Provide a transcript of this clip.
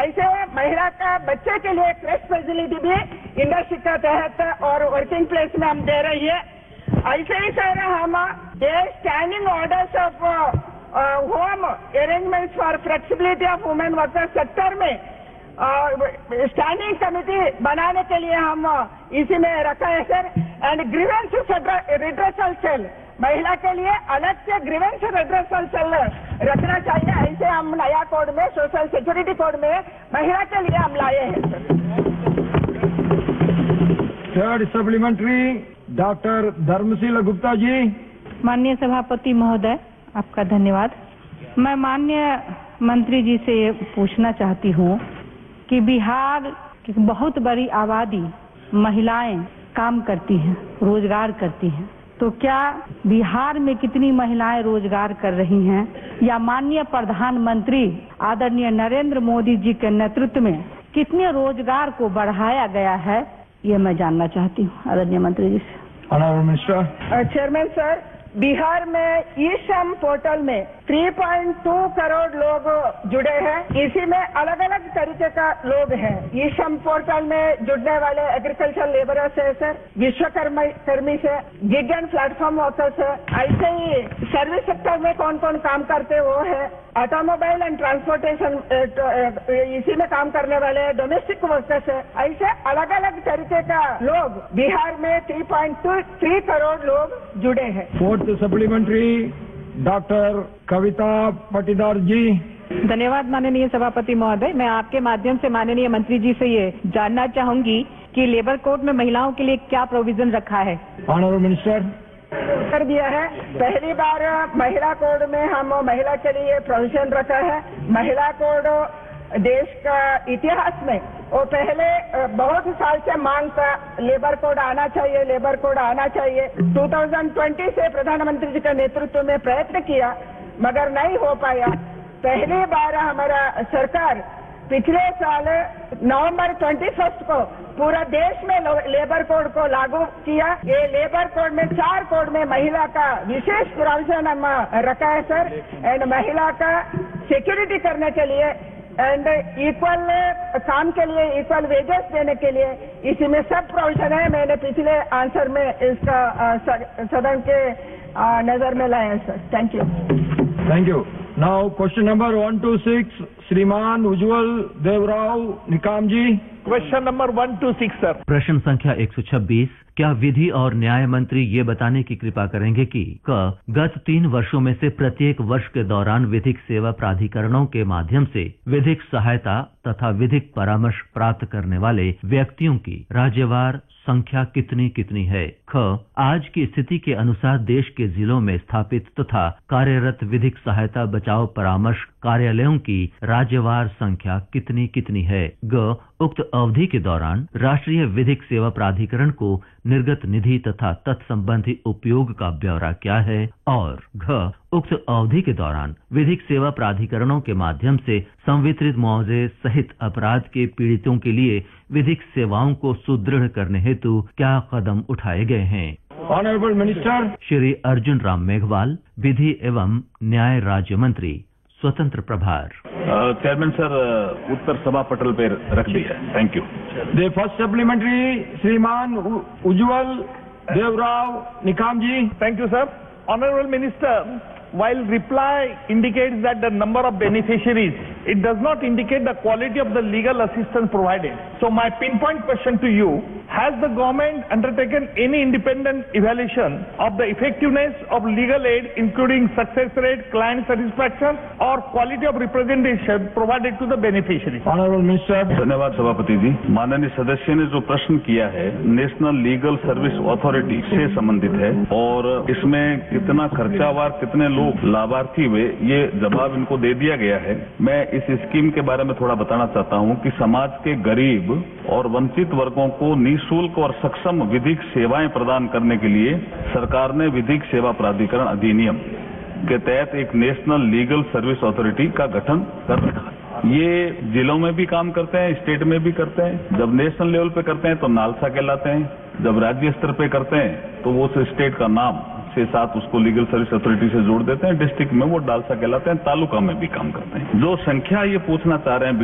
ऐसे महिला का बच्चे के लिए क्रेश फैसिलिटी भी इंडस्ट्री के तहत और वर्किंग प्लेस में हम दे रही है। ऐसे ही सर हम standing orders of home arrangements for flexibility of women workers sector में स्टैंडिंग कमेटी बनाने के लिए हम इसी में रखा है sir. And grievance redressal cell, महिला के लिए अलग से ग्रीवेंस रिड्रेसल सेल रखना चाहिए। ऐसे हम नया कोड में, सोशल सिक्योरिटी कोड में महिला के लिए हम लाए हैं सर। थर्ड सप्लीमेंट्री डॉक्टर धर्मशील गुप्ता जी। माननीय सभापति महोदय, आपका धन्यवाद। मैं माननीय मंत्री जी से ये पूछना चाहती हूँ कि बिहार की बहुत बड़ी आबादी महिलाएं काम करती हैं, रोजगार करती हैं, तो क्या बिहार में कितनी महिलाएं रोजगार कर रही हैं, या माननीय प्रधानमंत्री आदरणीय नरेंद्र मोदी जी के नेतृत्व में कितने रोजगार को बढ़ाया गया है, ये मैं जानना चाहती हूँ आदरणीय मंत्री जी से। Honourable minister. Chairman sir, Bihar में ई श्रम पोर्टल में 3.2 करोड़ लोग जुड़े हैं। इसी में अलग अलग तरीके का लोग हैं। ई श्रम पोर्टल में जुड़ने वाले एग्रीकल्चर लेबरर्स है सर, विश्वकर्मी से, गिग एंड प्लेटफॉर्म वर्कर्स है। ऐसे ही सर्विस सेक्टर में कौन कौन काम करते वो है, ऑटोमोबाइल एंड ट्रांसपोर्टेशन इसी में काम करने वाले डोमेस्टिक वर्कर्स है। ऐसे अलग अलग तरीके का लोग बिहार में 3.3 करोड़ लोग जुड़े हैं। फोर्थ सप्लीमेंट्री डॉक्टर कविता पाटीदार जी। धन्यवाद माननीय सभापति महोदय। मैं आपके माध्यम से माननीय मंत्री जी से ये जानना चाहूंगी कि लेबर कोड में महिलाओं के लिए क्या प्रोविजन रखा है। Honourable minister. कर दिया है। पहली बार महिला कोड में हम महिला के लिए प्रोविजन रखा है। महिला कोड देश का इतिहास में वो पहले बहुत साल से मांग था, लेबर कोड आना चाहिए, लेबर कोड आना चाहिए। 2020 से प्रधानमंत्री जी के नेतृत्व में प्रयत्न किया मगर नहीं हो पाया। पहली बार हमारा सरकार पिछले साल नवंबर 21 को पूरा देश में लेबर कोड को लागू किया। ये लेबर कोड में 4 कोड में महिला का विशेष प्रोविजन हम रखा है सर। एंड महिला का सिक्योरिटी करने के लिए एंड इक्वल काम के लिए इक्वल वेजेस देने के लिए इसी में सब प्रोविजन है। मैंने पिछले आंसर में इसका सदन के नजर में लाया है sir. Thank you. Now question number 1 to 6 श्रीमान उज्ज्वल देवराव निकाम जी। Question number 1 to 6 sir. प्रश्न संख्या 126। क्या विधि और न्याय मंत्री ये बताने की कृपा करेंगे कि गत 3 वर्षों में से प्रत्येक वर्ष के दौरान विधिक सेवा प्राधिकरणों के माध्यम से विधिक सहायता तथा विधिक परामर्श प्राप्त करने वाले व्यक्तियों की राज्यवार संख्या कितनी है। आज की स्थिति के अनुसार देश के जिलों में स्थापित तथा कार्यरत विधिक सहायता बचाव परामर्श कार्यालयों की राज्यवार संख्या कितनी है। उक्त अवधि के दौरान राष्ट्रीय विधिक सेवा प्राधिकरण को निर्गत निधि तथा तत्संबंधी उपयोग का ब्यौरा क्या है। और उक्त अवधि के दौरान विधिक सेवा प्राधिकरणों के माध्यम से संवितरित मुआवजे सहित अपराध के पीड़ितों के लिए विधिक सेवाओं को सुदृढ़ करने हेतु क्या कदम उठाए गए हैं। ऑनरेबल मिनिस्टर श्री अर्जुन राम मेघवाल, विधि एवं न्याय राज्य मंत्री, स्वतंत्र प्रभार। चेयरमैन सर, उत्तर सभा पटल पे रख दिया। Thank you. The first supplementary श्रीमान उज्ज्वल देवराव निकाम जी। Thank you, sir. Honorable Minister, while reply indicates that the number of beneficiaries, it does not indicate the quality of the legal assistance provided. So my pinpoint question to you, has the government undertaken any independent evaluation of the effectiveness of legal aid, including success rate, client satisfaction, or quality of representation provided to the beneficiaries? Honourable minister. धन्यवाद सभापति जी। माननीय सदस्य ने जो प्रश्न किया है national legal service authority से संबंधित है और इसमें कितना खर्चावार कितने लोग लाभार्थी हुए ये जवाब इनको दे दिया गया है। मैं इस स्कीम के बारे में थोड़ा बताना चाहता हूं कि समाज के गरीब और वंचित वर्गों को निःशुल्क और सक्षम विधिक सेवाएं प्रदान करने के लिए सरकार ने विधिक सेवा प्राधिकरण अधिनियम के तहत एक नेशनल लीगल सर्विस अथॉरिटी का गठन कर रखा है। ये जिलों में भी काम करते हैं, स्टेट में भी करते हैं। जब नेशनल लेवल पे करते हैं तो नालसा कहलाते हैं, जब राज्य स्तर पे करते हैं तो वो उस स्टेट का नाम से साथ उसको लीगल सर्विस अथॉरिटी से जोड़ देते हैं। डिस्ट्रिक्ट में वो डालसा कहलाते हैं, तालुका में भी काम करते हैं। जो संख्या ये पूछना चाह रहे हैं